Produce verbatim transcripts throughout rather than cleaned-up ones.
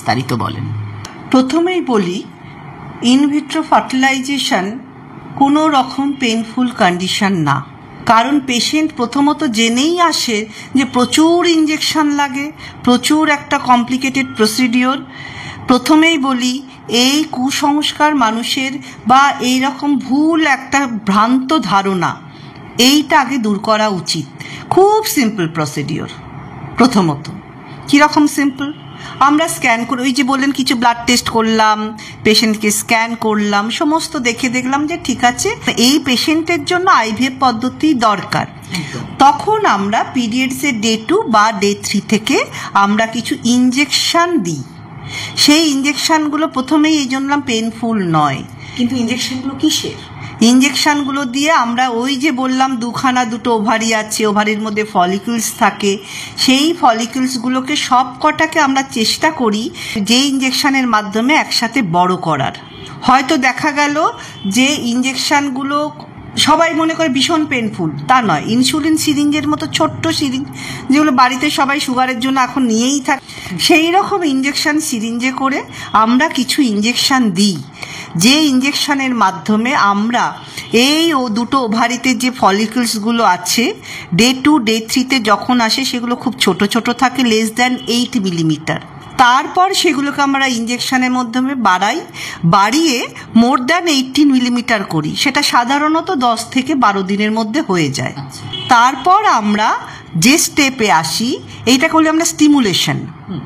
বিস্তারিত বলেন। প্রথমেই বলি, ইনভিট্রো ফার্টিলাইজেশন কোনো রকম পেইনফুল কন্ডিশন না। কারণ পেশেন্ট প্রথমত জেনেই আসে যে প্রচুর ইঞ্জেকশন লাগে, প্রচুর একটা কমপ্লিকেটেড প্রসিডিওর। প্রথমেই বলি, এই কুসংস্কার মানুষের বা এই রকম ভুল একটা ভ্রান্ত ধারণা, এইটা আগে দূর করা উচিত। খুব সিম্পল প্রসিডিওর। প্রথমত কীরকম সিম্পল, আমরা স্ক্যান করে, ওই যে বললেন কিছু ব্লাড টেস্ট করলাম, পেশেন্টকে স্ক্যান করলাম, সমস্ত দেখে দেখলাম যে ঠিক আছে, এই পেশেন্টের জন্য আইভিএফ পদ্ধতি দরকার। তখন আমরা পিরিয়ডসের ডে টু বা ডে থ্রি থেকে আমরা কিছু ইঞ্জেকশন দিই। সেই ইঞ্জেকশনগুলো প্রথমেই এই জন্য পেইনফুল নয়। কিন্তু ইঞ্জেকশনগুলো কিসের? ইঞ্জেকশনগুলো দিয়ে আমরা ওই যে বললাম দুখানা দুটো ওভারি আছে, ওভারির মধ্যে ফলিকুলস থাকে, সেই ফলিকুলসগুলোকে সব কটাকে আমরা চেষ্টা করি যে ইঞ্জেকশনের মাধ্যমে একসাথে বড় করার। হয়তো দেখা গেল যে ইঞ্জেকশনগুলো সবাই মনে করে ভীষণ পেনফুল, তা নয়। ইনসুলিন সিরিঞ্জের মতো ছোট্ট সিরিঞ্জ, যেগুলো বাড়িতে সবাই সুগারের জন্য এখন নিয়েই থাকে, সেই রকম ইঞ্জেকশন সিরিঞ্জে করে আমরা কিছু ইঞ্জেকশন দিই, যে ইঞ্জেকশনের মাধ্যমে আমরা এই ও দুটো ওভারিতে যে ফলিকুলসগুলো আছে ডে টু ডে থ্রিতে যখন আসে সেগুলো খুব ছোট ছোট থাকে, লেস দ্যান এইট মিলিমিটার। তারপর সেগুলোকে আমরা ইঞ্জেকশনের মাধ্যমে বাড়াই, বাড়িয়ে মোর দ্যান এইটিন মিলিমিটার করি। সেটা সাধারণত দশ থেকে বারো দিনের মধ্যে হয়ে যায়। তারপর আমরা যে স্টেপে আসি, এইটা করলে আমরা স্টিমুলেশন।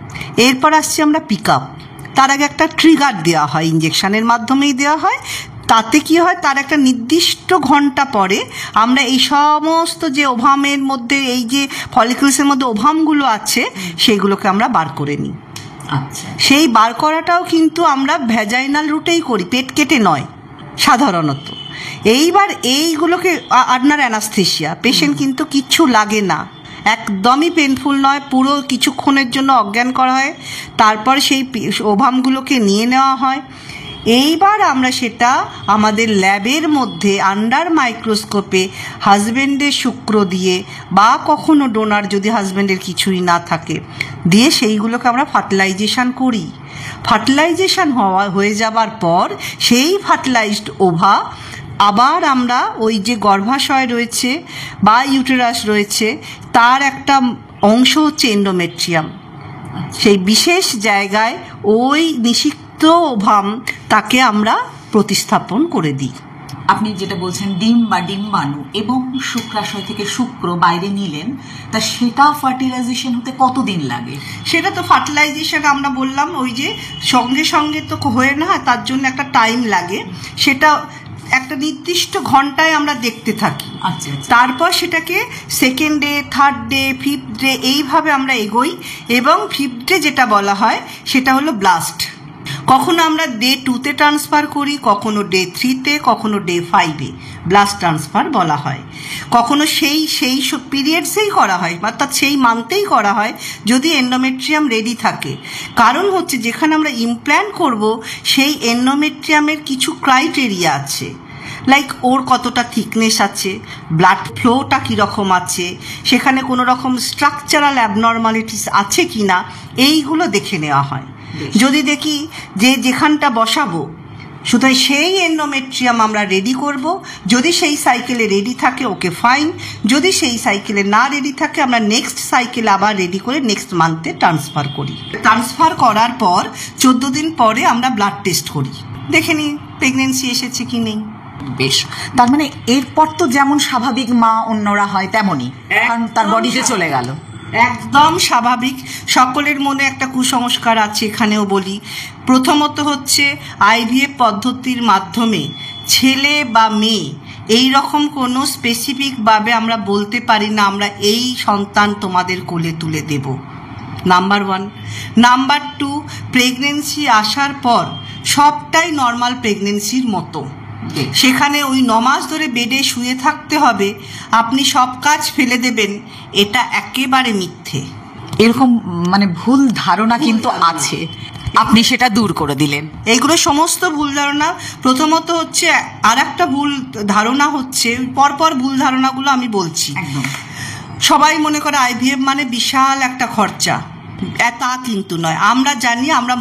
এরপর আসছি আমরা পিক আপ। তার আগে একটা ট্রিগার দেওয়া হয়, ইঞ্জেকশনের মাধ্যমেই দেওয়া হয়। তাতে কি হয়, তার একটা নির্দিষ্ট ঘন্টা পরে আমরা এই সমস্ত যে ওভামের মধ্যে, এই যে ফলিকুলসের মধ্যে ওভামগুলো আছে, সেগুলোকে আমরা বার করে নিই। আচ্ছা, সেই বার করাটাও কিন্তু আমরা ভ্যাজাইনাল রুটেই করি, পেট কেটে নয় সাধারণত। এইবার এইগুলোকে আন্ডার অ্যানাস্থেসিয়া, পেশেন্ট কিন্তু কিচ্ছু লাগে না, একদমই পেনফুল নয়, পুরো কিছুক্ষণের জন্য অজ্ঞান করা হয়, তারপর সেই ওভামগুলোকে নিয়ে নেওয়া হয়। এইবার আমরা সেটা আমাদের ল্যাবের মধ্যে আন্ডার মাইক্রোস্কোপে হাজব্যান্ডের শুক্র দিয়ে বা কখনো ডোনার যদি হাজব্যান্ডের কিছুই না থাকে দিয়ে সেইগুলোকে আমরা ফার্টিলাইজেশন করি। ফার্টিলাইজেশন হওয়া হয়ে যাবার পর সেই ফার্টিলাইজড ওভা আবার আমরা ওই যে গর্ভাশয় রয়েছে বা ইউটেরাস রয়েছে, তার একটা অংশ হচ্ছে এন্ডোমেট্রিয়াম, সেই বিশেষ জায়গায় ওই নিষিক্ত ওভাম তাকে আমরা প্রতিস্থাপন করে দিই। আপনি যেটা বলছেন ডিম বা ডিম্বাণু এবং শুক্রাশয় থেকে শুক্র বাইরে নিলেন, তা সেটা ফার্টিলাইজেশন হতে কতদিন লাগে? সেটা তো ফার্টিলাইজেশন আমরা বললাম ওই যে সঙ্গে সঙ্গে তো হয়ে না, তার জন্য একটা টাইম লাগে। সেটা একটা নির্দিষ্ট ঘন্টায় আমরা দেখতে থাকি। আচ্ছা, তারপর সেটাকে second day, third day, fifth day এইভাবে আমরা এগোই, এবং ফিফথ ডে যেটা বলা হয় সেটা হলো ব্লাস্ট। কখনো আমরা ডে টুতে ট্রান্সফার করি, কখনো ডে থ্রিতে, কখনো ডে ফাইভে ব্লাস্ট ট্রান্সফার বলা হয়। কখনো সেই সেই পিরিয়ডসেই করা হয়, অর্থাৎ সেই মান্থেই করা হয় যদি এন্ডোমেট্রিয়াম রেডি থাকে। কারণ হচ্ছে যেখানে আমরা ইমপ্ল্যান্ট করব সেই এন্ডোমেট্রিয়ামের কিছু ক্রাইটেরিয়া আছে, লাইক ওর কতটা থিকনেস আছে, ব্লাড ফ্লোটা কীরকম আছে, সেখানে কোনো রকম স্ট্রাকচারাল অ্যাবনর্মালিটিস আছে কি না, এইগুলো দেখে নেওয়া হয়। যদি দেখি যে যেখানটা বসাবো সুতরাং সেই এন্ডোমেট্রিয়াম আমরা রেডি করব, যদি সেই সাইকেলে রেডি থাকে ওকে ফাইন, যদি সেই সাইকেলে না রেডি থাকে আমরা নেক্সট সাইকেলে আবার রেডি করে নেক্সট মান্থে ট্রান্সফার করি। ট্রান্সফার করার পর চোদ্দ দিন পরে আমরা ব্লাড টেস্ট করি, দেখে নিই প্রেগনেন্সি এসেছে কি নেই। বেশ, তার মানে এরপর তো যেমন স্বাভাবিক মা অন্যরা হয় তেমনই, কারণ তার বডিতে চলে গেল। একদম স্বাভাবিক। সকলের মনে একটা কুসংস্কার আছে, এখানেও বলি। প্রথমত হচ্ছে আইভিএফ পদ্ধতির মাধ্যমে ছেলে বা মেয়ে এই রকম কোনো স্পেসিফিকভাবে আমরা বলতে পারি না আমরা এই সন্তান তোমাদের কোলে তুলে দেব, number one. Number two, pregnancy আসার পর সবটাই নর্মাল প্রেগনেন্সির মতো, সেখানে ওই নমাস ধরে বেডে শুয়ে থাকতে হবে, আপনি সব কাজ ফেলে দেবেন, এটা একেবারে মিথ্যে। এরকম মানে ভুল ধারণা কিন্তু আছে, আপনি সেটা দূর করে দিলেন। এইগুলো সমস্ত ভুল ধারণা। প্রথমত হচ্ছে আর একটা ভুল ধারণা হচ্ছে, পরপর ভুল ধারণাগুলো আমি বলছি। সবাই মনে করে আইভিএফ মানে বিশাল একটা খরচা, তা কিন্তু নয়। আমরা জানি আমরা